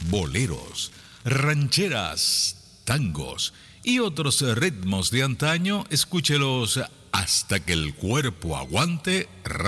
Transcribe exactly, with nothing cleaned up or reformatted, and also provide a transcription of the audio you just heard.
boleros, rancheras, tangos y otros ritmos de antaño, escúchelos hasta que el cuerpo aguante.